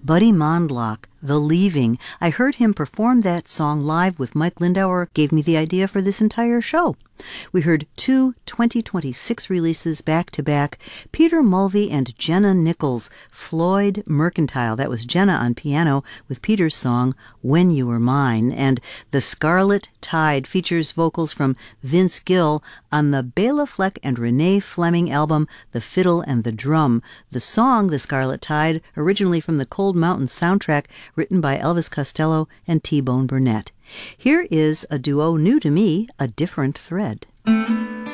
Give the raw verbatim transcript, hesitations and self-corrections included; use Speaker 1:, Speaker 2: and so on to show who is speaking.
Speaker 1: Buddy Mondlock, The Leaving. I heard him perform that song live with Mike Lindauer, gave me the idea for this entire show. We heard two twenty twenty-six releases back-to-back, Peter Mulvey and Jenna Nichols, Floyd Mercantile. That was Jenna on piano with Peter's song, When You Were Mine. And The Scarlet Tide features vocals from Vince Gill on the Bela Fleck and Renee Fleming album, The Fiddle and the Drum. The song, The Scarlet Tide, originally from the Cold Mountain soundtrack, written by Elvis Costello and T-Bone Burnett. Here is a duo new to me, A Different Thread.